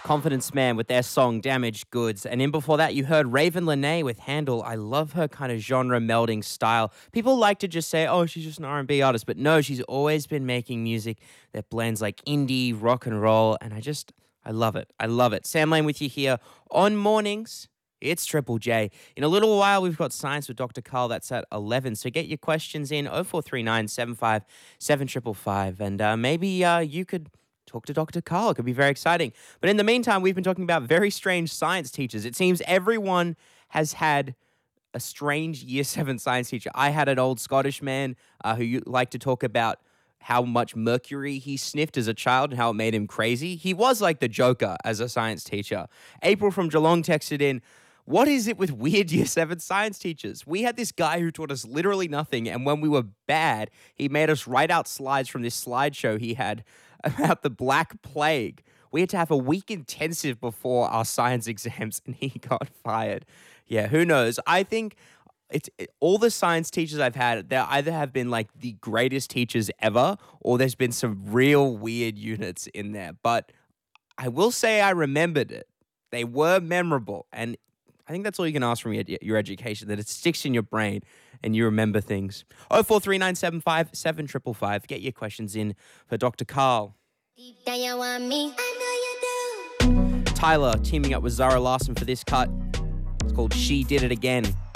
Confidence Man with their song Damaged Goods. And in before that, you heard Raven Lene with Handle. I love her kind of genre melding style. People like to just say, oh, she's just an R&B artist. But no, she's always been making music that blends like indie, rock and roll. And I love it. I love it. Sam Lane with you here on Mornings. It's Triple J. In a little while, we've got Science with Dr. Carl. That's at 11. So get your questions in 0439 75 7555. And maybe you could talk to Dr. Carl. It could be very exciting. But in the meantime, we've been talking about very strange science teachers. It seems everyone has had a strange year 7 science teacher. I had an old Scottish man who liked to talk about how much mercury he sniffed as a child and how it made him crazy. He was like the Joker as a science teacher. April from Geelong texted in, what is it with weird year 7 science teachers? We had this guy who taught us literally nothing, and when we were bad, he made us write out slides from this slideshow he had about the Black Plague. We had to have a week intensive before our science exams, and he got fired. Yeah, who knows? I think all the science teachers I've had, they either have been like the greatest teachers ever, or there's been some real weird units in there. But I will say I remembered it. They were memorable, and I think that's all you can ask from your education, that it sticks in your brain and you remember things. 043975 7555. Get your questions in for Dr. Carl. Deep down you want me, I know you do. Tyler teaming up with Zara Larson for this cut. It's called She Did It Again.